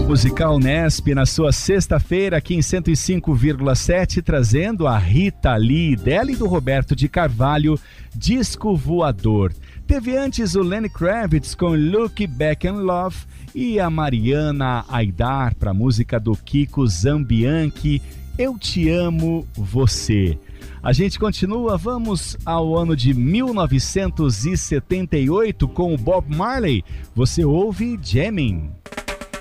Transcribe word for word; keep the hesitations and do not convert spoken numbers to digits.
Musical Nesp na sua sexta-feira aqui em cento e cinco vírgula sete, trazendo a Rita Lee, dela e do Roberto de Carvalho, Disco Voador. Teve antes o Lenny Kravitz com Look Back in Love e a Mariana Aidar para a música do Kiko Zambianchi, Eu Te Amo Você. A gente continua, vamos ao ano de mil novecentos e setenta e oito com o Bob Marley. Você ouve Jamming.